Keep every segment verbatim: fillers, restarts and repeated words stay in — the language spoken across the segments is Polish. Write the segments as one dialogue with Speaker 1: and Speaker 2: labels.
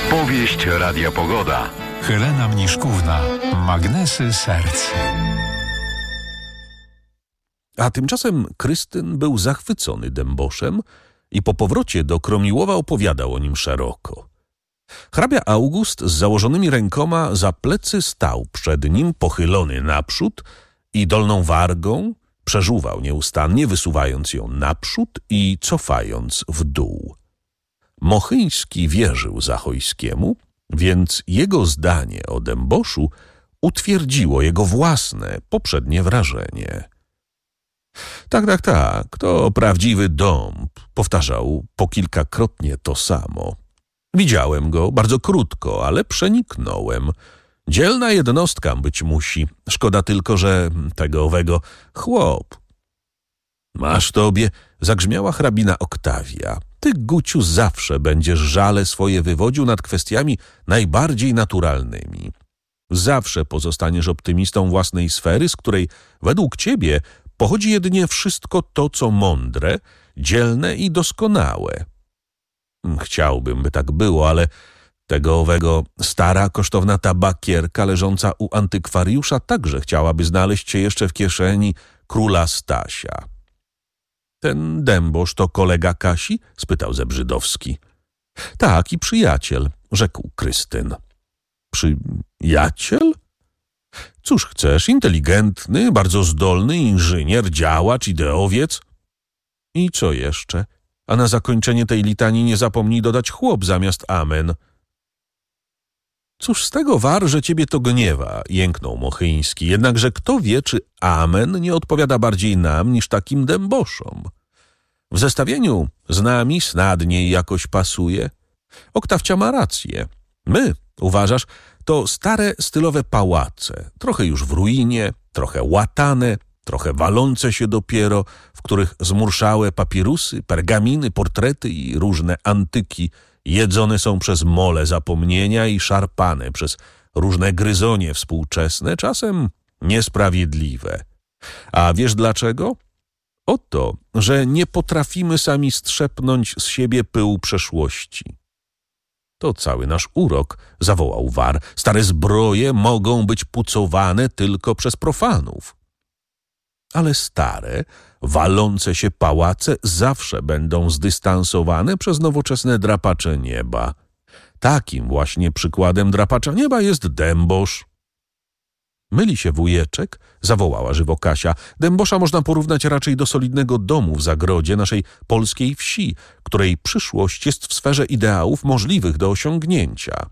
Speaker 1: Powieść Radia Pogoda.
Speaker 2: Helena Mniszkówna. Magnesy serc.
Speaker 3: A tymczasem Krystyn był zachwycony dęboszem i po powrocie do Kromiłowa opowiadał o nim szeroko. Hrabia August z założonymi rękoma za plecy stał przed nim pochylony naprzód i dolną wargą przeżuwał nieustannie, wysuwając ją naprzód i cofając w dół. Mochyński wierzył Zachojskiemu, więc jego zdanie o dęboszu utwierdziło jego własne, poprzednie wrażenie. Tak, tak, tak, to prawdziwy dąb, powtarzał po kilkakrotnie to samo. Widziałem go bardzo krótko, ale przeniknąłem. Dzielna jednostka być musi. Szkoda tylko, że tego owego chłop. Masz tobie, zagrzmiała hrabina Oktawia. Ty, Guciu, zawsze będziesz żale swoje wywodził nad kwestiami najbardziej naturalnymi. Zawsze pozostaniesz optymistą własnej sfery, z której według ciebie pochodzi jedynie wszystko to, co mądre, dzielne i doskonałe. Chciałbym, by tak było, ale tego owego stara, kosztowna tabakierka leżąca u antykwariusza także chciałaby znaleźć się jeszcze w kieszeni króla Stasia. Ten dębosz to kolega Kasi? Spytał Zebrzydowski. Tak, i przyjaciel, rzekł Krystyn. Przyjaciel? Cóż chcesz, inteligentny, bardzo zdolny inżynier, działacz, ideowiec? I co jeszcze? A na zakończenie tej litanii nie zapomnij dodać chłop zamiast amen. Cóż z tego war, że ciebie to gniewa, jęknął Mochyński. Jednakże kto wie, czy amen nie odpowiada bardziej nam niż takim dęboszom. W zestawieniu z nami snadniej jakoś pasuje. Oktawcia ma rację. My, uważasz, to stare stylowe pałace, trochę już w ruinie, trochę łatane, trochę walące się dopiero, w których zmurszałe papirusy, pergaminy, portrety i różne antyki jedzone są przez mole zapomnienia i szarpane przez różne gryzonie współczesne, czasem niesprawiedliwe. A wiesz dlaczego? Oto, że nie potrafimy sami strzepnąć z siebie pyłu przeszłości. To cały nasz urok, zawołał war. Stare zbroje mogą być pucowane tylko przez profanów. Ale stare, walące się pałace zawsze będą zdystansowane przez nowoczesne drapacze nieba. Takim właśnie przykładem drapacza nieba jest dębosz. Myli się wujeczek, zawołała żywo Kasia. Dębosza można porównać raczej do solidnego domu w zagrodzie naszej polskiej wsi, której przyszłość jest w sferze ideałów możliwych do osiągnięcia.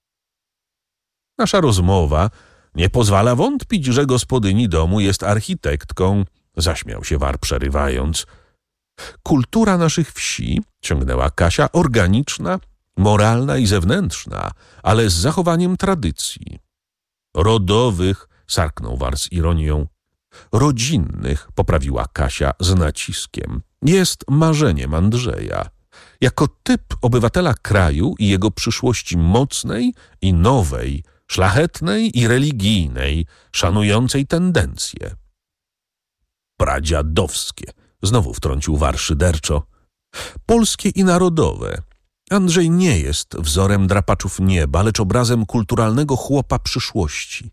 Speaker 3: Nasza rozmowa nie pozwala wątpić, że gospodyni domu jest architektką, zaśmiał się war przerywając. Kultura naszych wsi, ciągnęła Kasia, organiczna, moralna i zewnętrzna, ale z zachowaniem tradycji. Rodowych, sarknął war z ironią. Rodzinnych, poprawiła Kasia z naciskiem. Jest marzeniem Andrzeja. Jako typ obywatela kraju i jego przyszłości mocnej i nowej, szlachetnej i religijnej, szanującej tendencje. Pradziadowskie, znowu wtrącił war szyderczo. Polskie i narodowe. Andrzej nie jest wzorem drapaczów nieba, lecz obrazem kulturalnego chłopa przyszłości.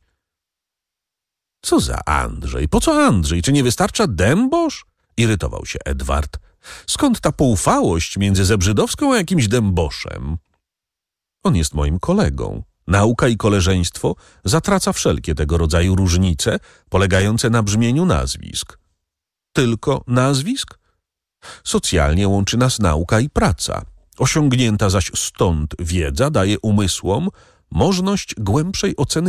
Speaker 3: Co za Andrzej? Po co Andrzej? Czy nie wystarcza dębosz? Irytował się Edward. Skąd ta poufałość między Zebrzydowską a jakimś dęboszem? On jest moim kolegą. Nauka i koleżeństwo zatraca wszelkie tego rodzaju różnice polegające na brzmieniu nazwisk. Tylko nazwisk? Socjalnie łączy nas nauka i praca. Osiągnięta zaś stąd wiedza daje umysłom możność głębszej oceny